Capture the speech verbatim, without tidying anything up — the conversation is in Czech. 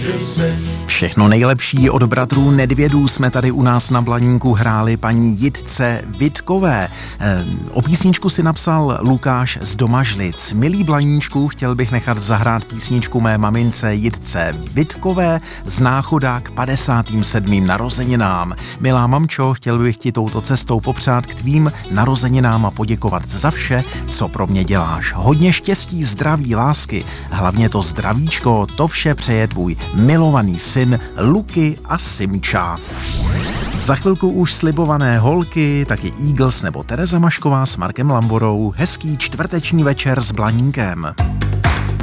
Všechno nejlepší od bratrů Nedvědů jsme tady u nás na Blaníku hráli paní Jitce Vitkové. E, o písničku si napsal Lukáš z Domažlic. Milý Blaníčku, chtěl bych nechat zahrát písničku mé mamince Jitce Vitkové z Náchoda k padesátým sedmým narozeninám. Milá mamčo, chtěl bych ti touto cestou popřát k tvým narozeninám a poděkovat za vše, co pro mě děláš. Hodně štěstí, zdraví, lásky, hlavně to zdravíčko, to vše přeje tvůj milovaný syn Luky a Simča. Za chvilku už slibované holky, taky Eagles nebo Tereza Mašková s Markem Lamborou. Hezký čtvrteční večer s Blaníkem.